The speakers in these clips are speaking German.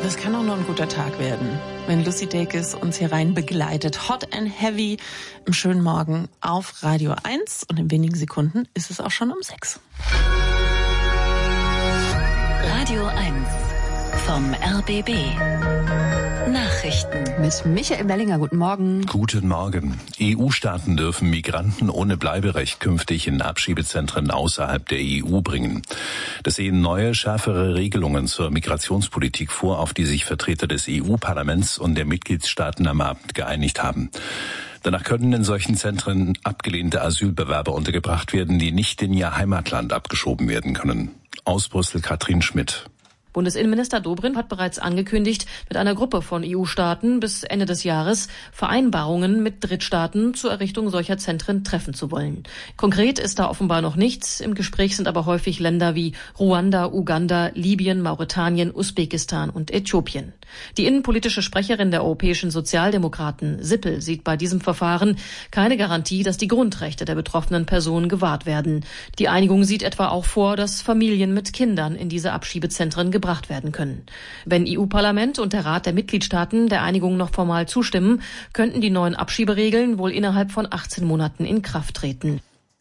das kann auch nur ein guter Tag werden, wenn Lucy Dacus uns hier rein begleitet. Hot and Heavy im schönen Morgen auf Radio 1 und in wenigen Sekunden ist es auch schon um 6. Radio 1 vom RBB. Nachrichten. Mit Michael Mellinger, guten Morgen. Guten Morgen. EU-Staaten dürfen Migranten ohne Bleiberecht künftig in Abschiebezentren außerhalb der EU bringen. Das sehen neue, schärfere Regelungen zur Migrationspolitik vor, auf die sich Vertreter des EU-Parlaments und der Mitgliedstaaten am Abend geeinigt haben. Danach können in solchen Zentren abgelehnte Asylbewerber untergebracht werden, die nicht in ihr Heimatland abgeschoben werden können. Aus Brüssel Katrin Schmidt. Bundesinnenminister Dobrindt hat bereits angekündigt, mit einer Gruppe von EU-Staaten bis Ende des Jahres Vereinbarungen mit Drittstaaten zur Errichtung solcher Zentren treffen zu wollen. Konkret ist da offenbar noch nichts. Im Gespräch sind aber häufig Länder wie Ruanda, Uganda, Libyen, Mauretanien, Usbekistan und Äthiopien. Die innenpolitische Sprecherin der europäischen Sozialdemokraten, Sippel, sieht bei diesem Verfahren keine Garantie, dass die Grundrechte der betroffenen Personen gewahrt werden. Die Einigung sieht etwa auch vor, dass Familien mit Kindern in diese Abschiebezentren gebracht werden können. Wenn EU-Parlament und der Rat der Mitgliedstaaten der Einigung noch formal zustimmen, könnten die neuen Abschieberegeln wohl innerhalb von 18 Monaten in Kraft treten.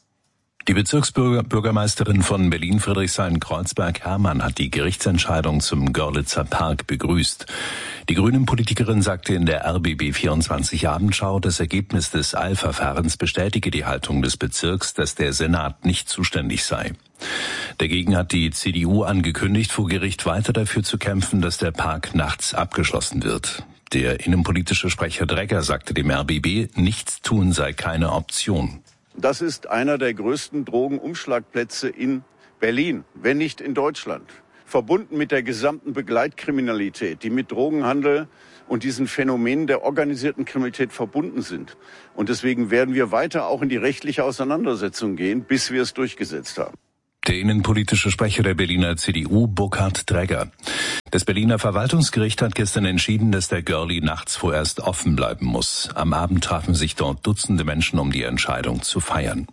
Die Bezirksbürgermeisterin von Berlin-Friedrichshain-Kreuzberg, Hermann, hat die Gerichtsentscheidung zum Görlitzer Park begrüßt. Die Grünen-Politikerin sagte in der RBB24 Abendschau, das Ergebnis des Eilverfahrens bestätige die Haltung des Bezirks, dass der Senat nicht zuständig sei. Dagegen hat die CDU angekündigt, vor Gericht weiter dafür zu kämpfen, dass der Park nachts abgeschlossen wird. Der innenpolitische Sprecher Dregger sagte dem RBB, nichts tun sei keine Option. Das ist einer der größten Drogenumschlagplätze in Berlin, wenn nicht in Deutschland. Verbunden mit der gesamten Begleitkriminalität, die mit Drogenhandel und diesen Phänomenen der organisierten Kriminalität verbunden sind. Und deswegen werden wir weiter auch in die rechtliche Auseinandersetzung gehen, bis wir es durchgesetzt haben. Der innenpolitische Sprecher der Berliner CDU, Burkhard Dregger. Das Berliner Verwaltungsgericht hat gestern entschieden, dass der Görli nachts vorerst offen bleiben muss. Am Abend trafen sich dort Dutzende Menschen, um die Entscheidung zu feiern.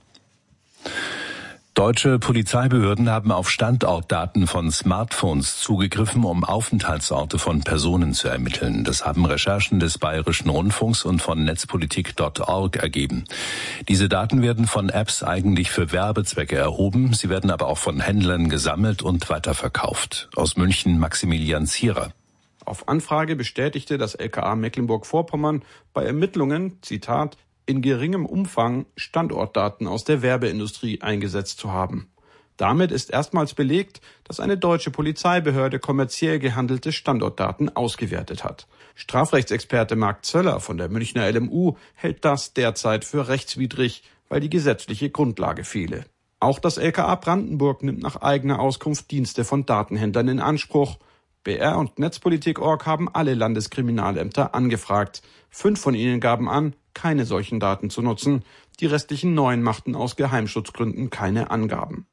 Deutsche Polizeibehörden haben auf Standortdaten von Smartphones zugegriffen, um Aufenthaltsorte von Personen zu ermitteln. Das haben Recherchen des Bayerischen Rundfunks und von Netzpolitik.org ergeben. Diese Daten werden von Apps eigentlich für Werbezwecke erhoben. Sie werden aber auch von Händlern gesammelt und weiterverkauft. Aus München Maximilian Zierer. Auf Anfrage bestätigte das LKA Mecklenburg-Vorpommern bei Ermittlungen, Zitat, in geringem Umfang Standortdaten aus der Werbeindustrie eingesetzt zu haben. Damit ist erstmals belegt, dass eine deutsche Polizeibehörde kommerziell gehandelte Standortdaten ausgewertet hat. Strafrechtsexperte Marc Zöller von der Münchner LMU hält das derzeit für rechtswidrig, weil die gesetzliche Grundlage fehle. Auch das LKA Brandenburg nimmt nach eigener Auskunft Dienste von Datenhändlern in Anspruch. BR und Netzpolitik.org haben alle Landeskriminalämter angefragt. 5 von ihnen gaben an, keine solchen Daten zu nutzen. Die restlichen 9 machten aus Geheimschutzgründen keine Angaben.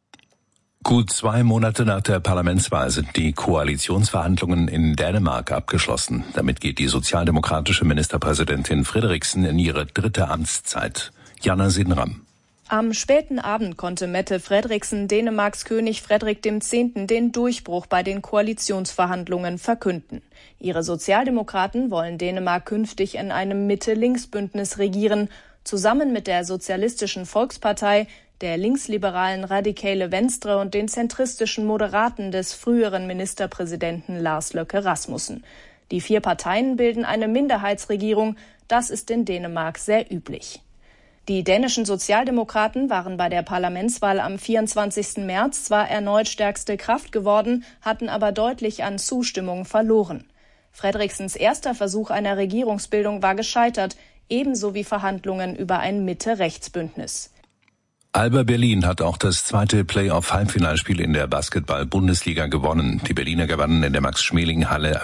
Gut 2 Monate nach der Parlamentswahl sind die Koalitionsverhandlungen in Dänemark abgeschlossen. Damit geht die sozialdemokratische Ministerpräsidentin Frederiksen in ihre 3. Amtszeit. Jana Sinram. Am späten Abend konnte Mette Frederiksen Dänemarks König Frederik X. den Durchbruch bei den Koalitionsverhandlungen verkünden. Ihre Sozialdemokraten wollen Dänemark künftig in einem Mitte-Links-Bündnis regieren, zusammen mit der Sozialistischen Volkspartei, der linksliberalen Radikale Venstre und den zentristischen Moderaten des früheren Ministerpräsidenten Lars Løkke Rasmussen. Die 4 Parteien bilden eine Minderheitsregierung, das ist in Dänemark sehr üblich. Die dänischen Sozialdemokraten waren bei der Parlamentswahl am 24. März zwar erneut stärkste Kraft geworden, hatten aber deutlich an Zustimmung verloren. Frederiksens erster Versuch einer Regierungsbildung war gescheitert, ebenso wie Verhandlungen über ein Mitte-Rechts-Bündnis. Alba Berlin hat auch das 2. Playoff-Halbfinalspiel in der Basketball-Bundesliga gewonnen. Die Berliner gewannen in der Max-Schmeling-Halle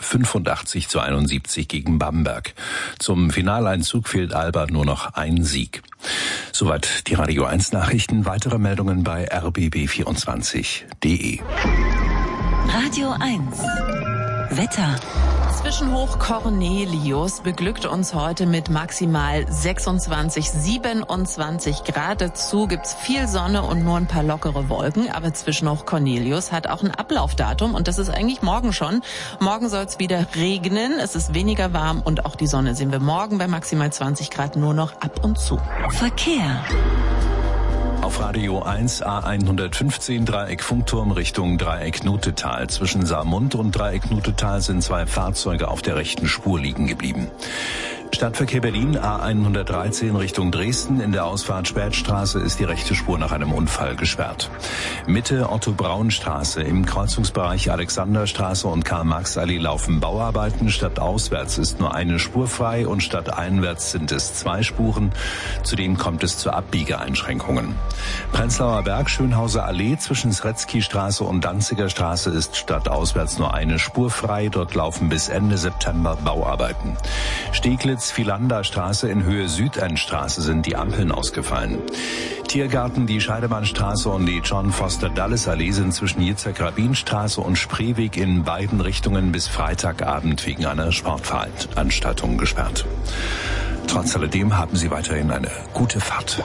85-71 gegen Bamberg. Zum Finaleinzug fehlt Alba nur noch ein Sieg. Soweit die Radio 1 Nachrichten. Weitere Meldungen bei rbb24.de. Radio 1 Wetter. Zwischenhoch Cornelius beglückt uns heute mit maximal 26, 27 Grad. Dazu gibt's viel Sonne und nur ein paar lockere Wolken. Aber Zwischenhoch Cornelius hat auch ein Ablaufdatum und das ist eigentlich morgen schon. Morgen soll's wieder regnen, es ist weniger warm und auch die Sonne sehen wir morgen bei maximal 20 Grad nur noch ab und zu. Verkehr. Auf Radio 1 A115 Dreieck Funkturm Richtung Dreieck Nutetal. Zwischen Saarmund und Dreieck Nutetal sind 2 Fahrzeuge auf der rechten Spur liegen geblieben. Stadtverkehr Berlin A113 Richtung Dresden. In der Ausfahrt Spätstraße ist die rechte Spur nach einem Unfall gesperrt. Mitte Otto-Braun-Straße. Im Kreuzungsbereich Alexanderstraße und Karl-Marx-Allee laufen Bauarbeiten. Stadtauswärts ist nur eine Spur frei und stadteinwärts sind es 2 Spuren. Zudem kommt es zu Abbiegeeinschränkungen. Prenzlauer Berg, Schönhauser Allee zwischen Sretzky-Straße und Danziger Straße ist stadtauswärts nur eine Spur frei. Dort laufen bis Ende September Bauarbeiten. Steglitz-Philander-Straße in Höhe Südendstraße sind die Ampeln ausgefallen. Tiergarten, die Scheidebahnstraße und die John-Foster-Dulles-Allee sind zwischen Yitzhak-Rabin-Straße und Spreeweg in beiden Richtungen bis Freitagabend wegen einer Sportveranstaltung gesperrt. Trotz alledem haben Sie weiterhin eine gute Fahrt.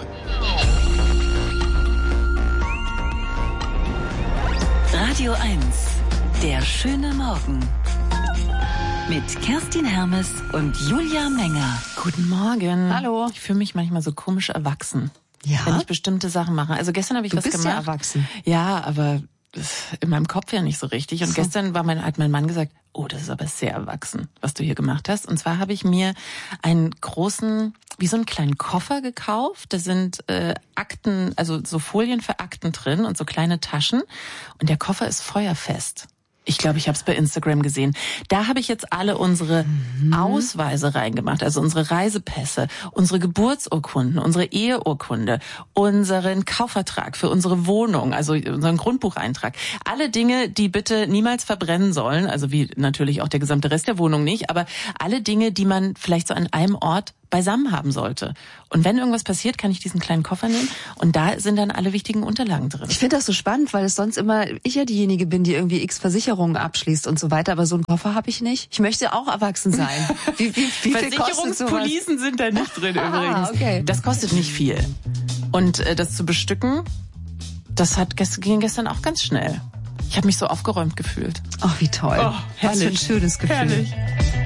Radio 1, der schöne Morgen. Mit Kerstin Hermes und Julia Menger. Guten Morgen. Hallo. Ich fühle mich manchmal so komisch erwachsen, Ja? wenn ich bestimmte Sachen mache. Also gestern habe ich was gemacht. Du bist ja erwachsen. Ja, aber in meinem Kopf ja nicht so richtig. Und gestern hat mein Mann gesagt, oh, das ist aber sehr erwachsen, was du hier gemacht hast. Und zwar habe ich mir einen großen, wie so einen kleinen Koffer gekauft. Da sind Akten, also so Folien für Akten drin und so kleine Taschen. Und der Koffer ist feuerfest. Ich glaube, ich habe es bei Instagram gesehen. Da habe ich jetzt alle unsere Ausweise reingemacht, also unsere Reisepässe, unsere Geburtsurkunden, unsere Eheurkunde, unseren Kaufvertrag für unsere Wohnung, also unseren Grundbucheintrag. Alle Dinge, die bitte niemals verbrennen sollen, also wie natürlich auch der gesamte Rest der Wohnung nicht, aber alle Dinge, die man vielleicht so an einem Ort beisammen haben sollte. Und wenn irgendwas passiert, kann ich diesen kleinen Koffer nehmen und da sind dann alle wichtigen Unterlagen drin. Ich finde das so spannend, weil es sonst immer ich ja diejenige bin, die irgendwie x Versicherungen abschließt und so weiter, aber so einen Koffer habe ich nicht. Ich möchte auch erwachsen sein. Wie viel kostet sowas? Versicherungspolicen sind da nicht drin übrigens. Okay. Das kostet nicht viel. Und das zu bestücken, das ging gestern auch ganz schnell. Ich habe mich so aufgeräumt gefühlt. Ach, wie toll. Oh, herrlich. Was für ein schönes Gefühl. Herrlich.